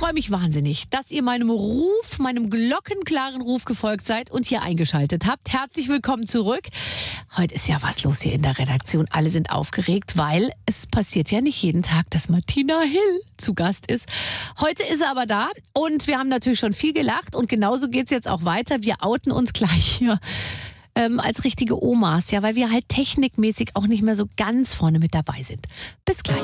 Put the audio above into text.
freue mich wahnsinnig, dass ihr meinem Ruf, meinem glockenklaren Ruf gefolgt seid und hier eingeschaltet habt. Herzlich willkommen zurück. Heute ist ja was los hier in der Redaktion. Alle sind aufgeregt, weil es passiert ja nicht jeden Tag, dass Martina Hill zu Gast ist. Heute ist er aber da und wir haben natürlich schon viel gelacht und genauso geht es jetzt auch weiter. Wir outen uns gleich hier als richtige Omas, ja, weil wir halt technikmäßig auch nicht mehr so ganz vorne mit dabei sind. Bis gleich.